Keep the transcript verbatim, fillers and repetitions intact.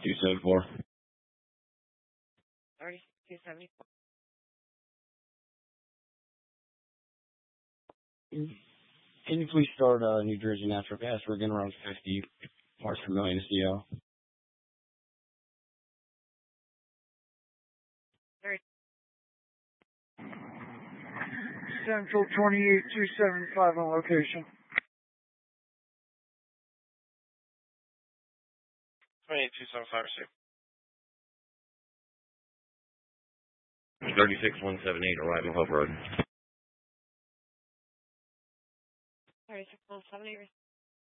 two seventy-four. thirty-six two seventy-four. Can you please start uh, New Jersey Natural Gas? We're getting around fifty parts per million C O. Central twenty-eight two seventy-five on location. twenty-eight two seventy-five, receive. thirty-six one seventy-eight, arriving Hope Road. thirty-six one seventy, receive.